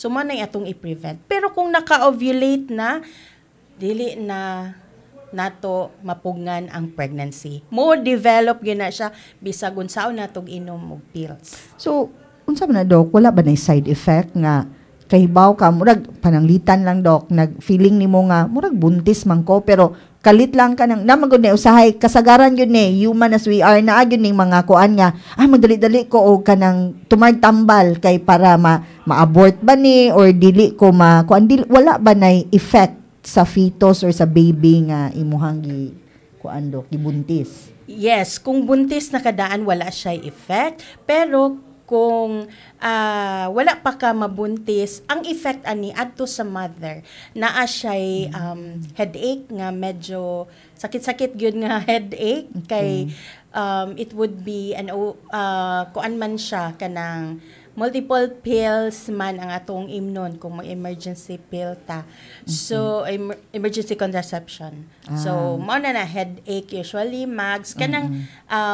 So mo na atong i-prevent. Pero kung naka-ovulate na, dili na nato mapugngan ang pregnancy. Mo develop gyud na siya bisag unsaon natong inom og pills. So, unsa man na, Dok, wala ba na side effect nga kahibaw ka, murag pananglitan lang, Dok, nag-feeling nimo nga, murag buntis man ko, pero kalit lang ka nang, namagod na usahay, kasagaran yun human as we are, na yun ning mga kuan nga, magdali-dali ko o kanang tumagtambal kay para ma-abort ba ni, or dili ko wala ba na effect sa fetus or sa baby nga imuhang kuan, Dok, gibuntis? Yes, kung buntis na kadaan wala siya effect, pero kung wala pa ka mabuntis, ang effect ani adto sa mother naa siya headache nga medyo sakit-sakit gyud nga headache kay it would be kuan man siya kanang multiple pills man ang atong imnon kung may emergency pill ta. So emergency contraception. So mao na headache usually mags kanang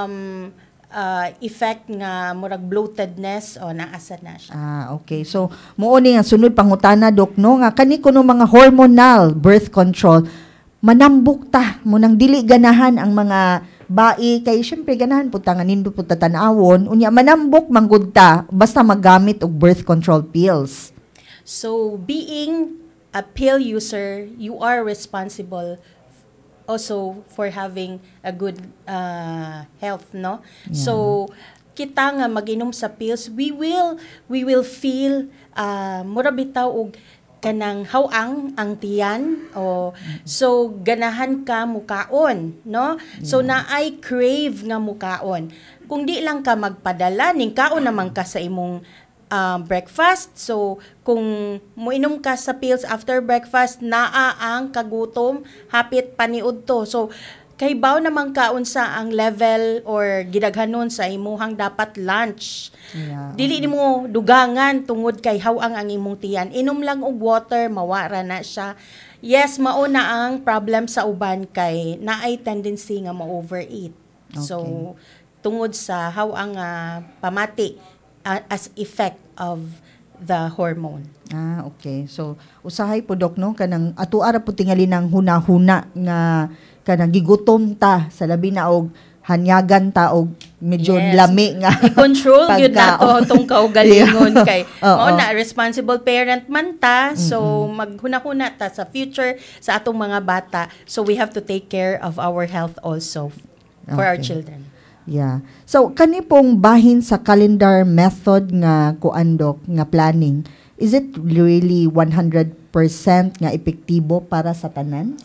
effect nga murag bloatedness o naasa na siya. Okay. So mao ni nga sunod pangutana, Dok, no, nga kani kuno mga hormonal birth control manambok ta mo nang dili ganahan ang mga bai kay syempre ganahan pud ta nga nindot pud ta tan-awon unya manambok manggud ta basta maggamit og birth control pills. So being a pill user, you are responsible also for having a good health, no? Yeah. So kita nga mag-inom sa pills, we will feel mura bitaw og kanang hawang ang tiyan so ganahan ka mukaon, no? So naay crave nga mukaon. Kung di lang ka magpadala ning kaon naman ka sa imong breakfast. So kung moinom ka sa pills after breakfast, naa ang kagutom hapit paniud to. So kaybaw naman kaon sa ang level or gidaghanon sa imuhang dapat lunch. Yeah. Dili nimo dugangan tungod kay hawang ang imong tiyan. Inom lang og water, mawara na siya. Yes, mao na ang problem sa uban kay naay tendency nga ma-overeat. Okay. So tungod sa hawang pamati as effect of the hormone. Okay. So usahay po, Dok, no, kanang ato ara po tingali ng huna-huna nga kanang gigutom ta sa labi na og hanyagan ta og medyo lami nga i-control gyud nato tong kaugalingon kay mao na responsible parent man ta, so maghuna-huna ta sa future sa atong mga bata, so we have to take care of our health also for our children. Yeah. So kani pong bahin sa calendar method nga kuan, Dok, nga planning, is it really 100% nga epektibo para sa tanan?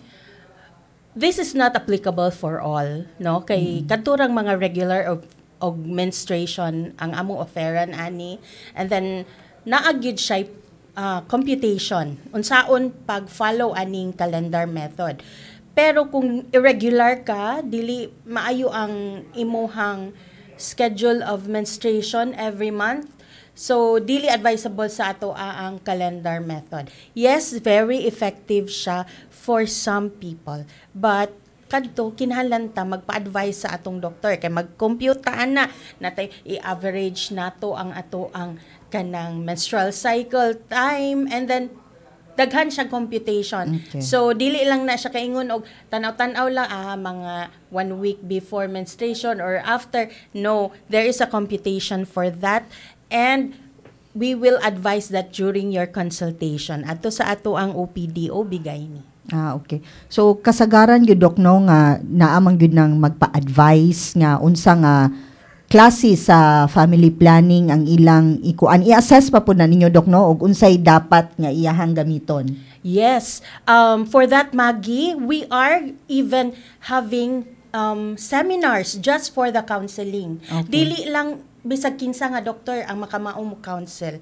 This is not applicable for all, no? Kay kadturang mga regular og menstruation ang among offeran ani, and then naagid siya computation unsaon pag-follow aning calendar method. Pero kung irregular ka, dili maayo ang imuhang schedule of menstruation every month, so dili advisable sa ato ang calendar method. Yes, very effective siya for some people, but kadto kinahanglan ta magpa-advise sa atong doktor kay mag-compute ta na natay i-average nato ang ato ang kanang menstrual cycle time, and then daghan siya computation. Okay. So dili lang na siya kaingon og tanaw-tanaw lang mga 1 week before menstruation or after. No, there is a computation for that, and we will advise that during your consultation. Adto sa ato ang OPD o bigay ni. Okay. So kasagaran gyud, Dok, no, nga naamang gyud nang magpa-advise nga unsa nga klase sa family planning ang ilang ikuan, i-assess pa po na ninyo, Dok, no, og unsay dapat nga iyahang gamiton. Yes. For that, Maggie, we are even having seminars just for the counseling. Okay. Dili lang bisag kinsa nga doktor ang makamaong mo counsel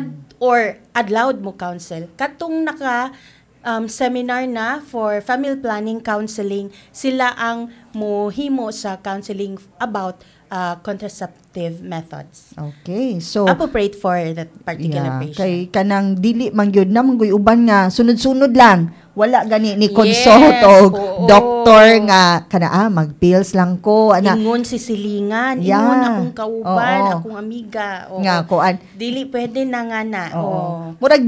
or adlowed mo counsel. Katong naka seminar na for family planning counseling, sila ang mohimo sa counseling about contraceptive methods. Okay. So appropriate for that particular patient. Kay kanang dili man gyud na manggoy uban nga sunod-sunod lang. Wala gani ni consult og doktor nga kana mag-pills lang ko ana. Ingon si silingan, ingon akong kauban, akong amiga. Nga kuan. Dili pwede na nga na. Murag